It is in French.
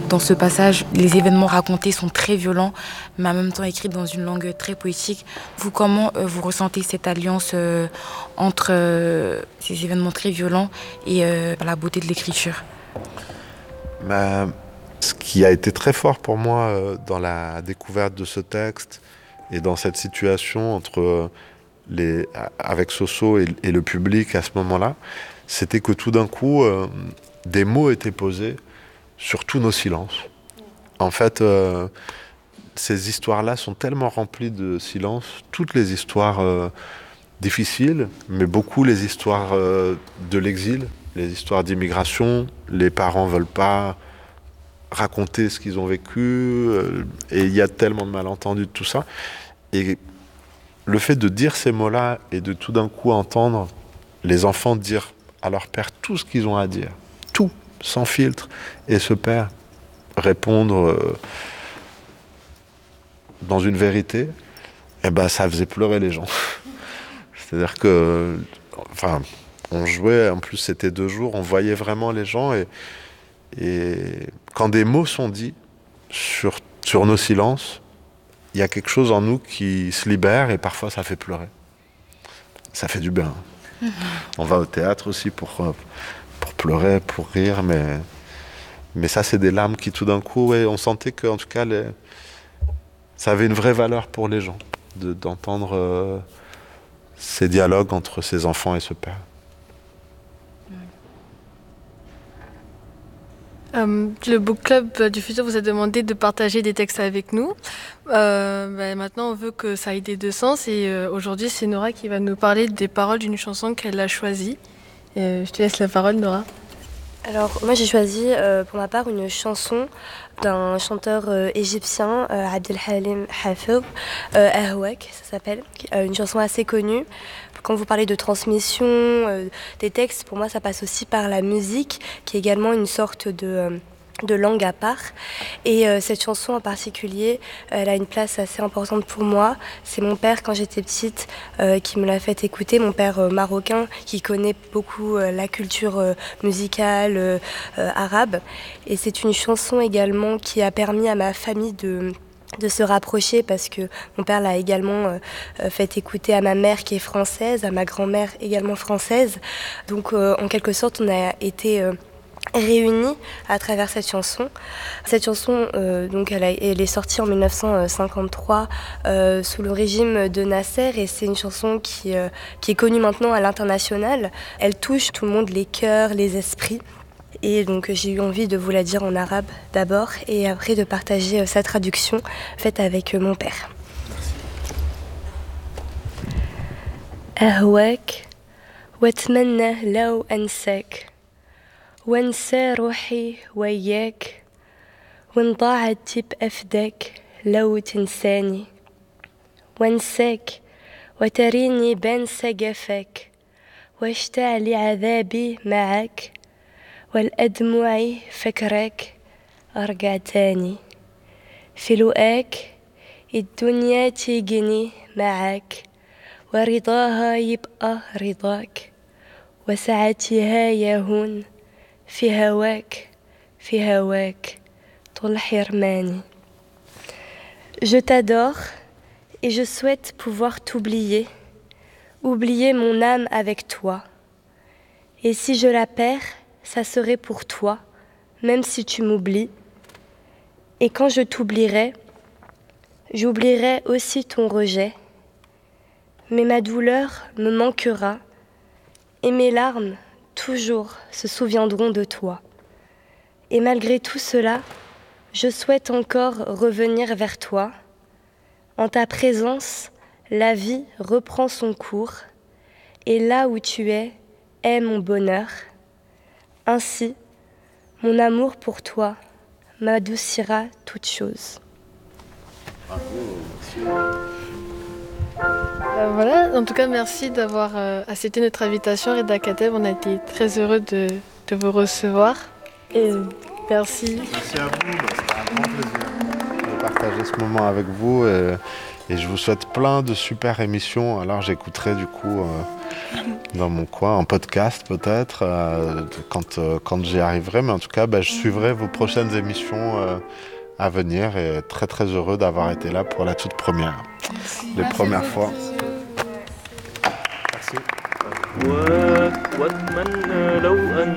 Dans ce passage, les événements racontés sont très violents, mais en même temps écrits dans une langue très poétique. Vous, comment vous ressentez cette alliance entre ces événements très violents et la beauté de l'écriture? Ce qui a été très fort pour moi dans la découverte de ce texte et dans cette situation avec Soso et le public à ce moment-là, c'était que tout d'un coup, des mots étaient posés sur tous nos silences. En fait, ces histoires-là sont tellement remplies de silence, toutes les histoires difficiles, mais beaucoup les histoires de l'exil, les histoires d'immigration. Les parents veulent pas raconter ce qu'ils ont vécu, et il y a tellement de malentendus de tout ça. Et le fait de dire ces mots-là et de tout d'un coup entendre les enfants dire à leur père tout ce qu'ils ont à dire, tout, sans filtre, et ce père répondre dans une vérité, eh ben ça faisait pleurer les gens. C'est-à-dire que, enfin, on jouait, en plus c'était 2 jours, on voyait vraiment les gens, et quand des mots sont dits sur nos silences, il y a quelque chose en nous qui se libère, et parfois ça fait pleurer. Ça fait du bien. On va au théâtre aussi pour pleurer, pour rire, mais ça c'est des larmes qui tout d'un coup, ouais, on sentait que en tout cas ça avait une vraie valeur pour les gens d'entendre ces dialogues entre ces enfants et ce père. Le book club du futur vous a demandé de partager des textes avec nous. Maintenant, on veut que ça aille des deux sens, et aujourd'hui, c'est Nora qui va nous parler des paroles d'une chanson qu'elle a choisie. Je te laisse la parole, Nora. Alors, moi, j'ai choisi pour ma part une chanson d'un chanteur égyptien, Abdelhalim Hafez, Ahouak, ça s'appelle, une chanson assez connue. Quand vous parlez de transmission des textes, pour moi, ça passe aussi par la musique, qui est également une sorte de langue à part. Et cette chanson en particulier, elle a une place assez importante pour moi. C'est mon père, quand j'étais petite, qui me l'a fait écouter. Mon père marocain, qui connaît beaucoup la culture musicale arabe. Et c'est une chanson également qui a permis à ma famille de se rapprocher, parce que mon père l'a également fait écouter à ma mère qui est française, à ma grand-mère également française. Donc en quelque sorte, on a été réunis à travers cette chanson. Cette chanson, donc elle est sortie en 1953 sous le régime de Nasser, et c'est une chanson qui est connue maintenant à l'international. Elle touche tout le monde, les cœurs, les esprits. Et donc j'ai eu envie de vous la dire en arabe d'abord, et après de partager sa traduction faite avec mon père. أهواك وأتمنى لو أنساك وانسى روحي وياك وان ضاعت تبقى فداك لو تنساني وانساك وتريني بنسى جفاك واشتعلي عذابي معاك والأدمعي فكراك أرجع تاني في لقاك الدنيا تيجني معاك ورضاها يبقى رضاك وساعتها يهون في هواك طول حرماني. Je t'adore et je souhaite pouvoir t'oublier, oublier mon âme avec toi. Et si je la perds, ça serait pour toi, même si tu m'oublies. Et quand je t'oublierai, j'oublierai aussi ton rejet. Mais ma douleur me manquera, et mes larmes toujours se souviendront de toi. Et malgré tout cela, je souhaite encore revenir vers toi. En ta présence, la vie reprend son cours, et là où tu es mon bonheur. Ainsi, mon amour pour toi m'adoucira toute chose. Voilà, en tout cas, merci d'avoir accepté notre invitation, Reda Kateb. On a été très heureux de vous recevoir. Et merci. Merci à vous, c'était un grand plaisir. de partager ce moment avec vous et je vous souhaite plein de super émissions. Alors j'écouterai du coup dans mon coin, en podcast peut-être, quand j'y arriverai. Mais en tout cas, je suivrai vos prochaines émissions à venir et très très heureux d'avoir été là pour la toute première. Les premières fois. Merci.